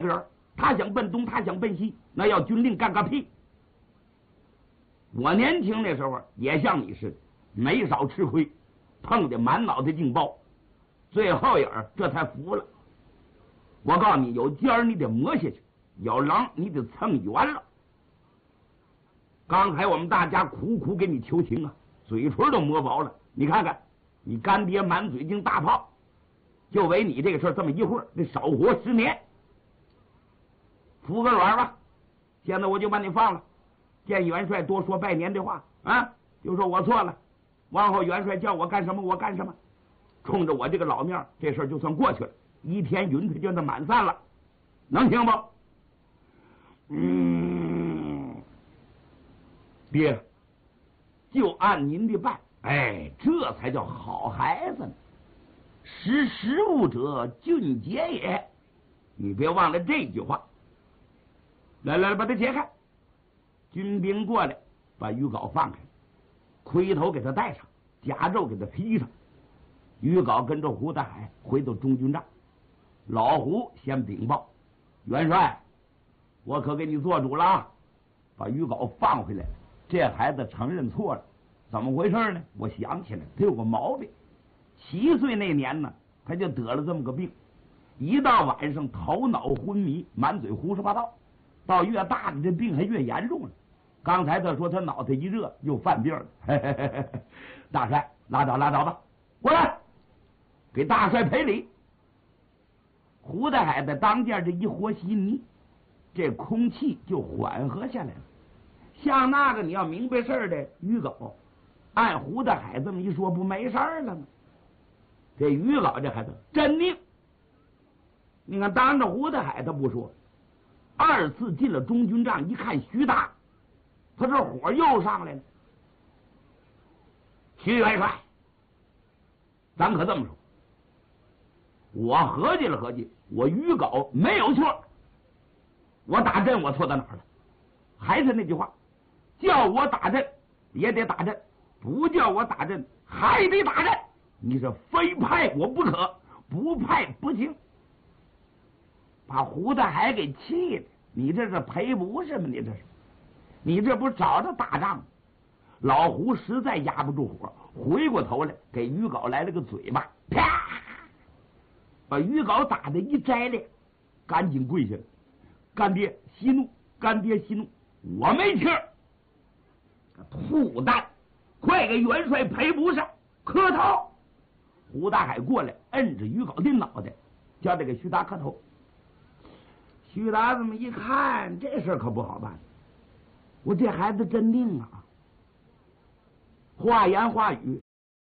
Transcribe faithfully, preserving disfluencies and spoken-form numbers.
人，他想奔东，他想奔西，那要军令干个屁！我年轻那时候也像你似的，没少吃亏，碰见满脑袋劲包，最后眼儿这才服了。我告诉你，有尖儿你得磨下去，有狼你得蹭圆了。刚才我们大家苦苦给你求情啊，嘴唇都磨薄了。你看看，你干爹满嘴经大炮，就为你这个事儿这么一会儿，得少活十年。服个软吧，现在我就把你放了。见元帅多说拜年的话啊，就说我错了，往后元帅叫我干什么我干什么。冲着我这个老面，这事儿就算过去了，一天云彩就那满散了，能听不？嗯，爹，就按您的办。哎，这才叫好孩子呢。识时务者俊杰也，你别忘了这句话。来来来，把它解开。军兵过来，把鱼镐放开，盔头给他戴上，甲胄给他披上。鱼镐跟着胡大海回到中军帐。老胡先禀报元帅，我可给你做主了，把鱼镐放回来。这孩子承认错了，怎么回事呢？我想起来，他有个毛病。七岁那年呢，他就得了这么个病，一到晚上头脑昏迷，满嘴胡说八道。到越大的这病还越严重了。刚才他说他脑袋一热又犯病了。嘿嘿嘿嘿，大帅拉倒拉倒吧，过来给大帅赔礼。胡大海在当间这一和稀泥，这空气就缓和下来了。像那个你要明白事儿的鱼镐，按胡大海这么一说，不没事儿了吗？这鱼镐这孩子真拧。你看当着胡大海他不说，二次进了中军帐一看徐达，他这火又上来了。徐元帅，咱可这么说，我合计了合计，我鱼镐没有错，我打阵我错到哪儿了？还是那句话，叫我打阵也得打阵，不叫我打阵还得打阵。你是非派我不可，不派不行。把胡大海给气的，你这是赔不是吗？你这是，你这不是找着打仗吗？老胡实在压不住火，回过头来给鱼镐来了个嘴巴，啪，把鱼镐打的一摘裂，赶紧跪下了。干爹息怒，干爹息怒，我没气儿。兔蛋，快给元帅赔不上，磕头。胡大海过来，摁着鱼镐的脑袋，叫这个徐达磕头。徐达这么一看，这事可不好办。我这孩子真拧啊！话言话语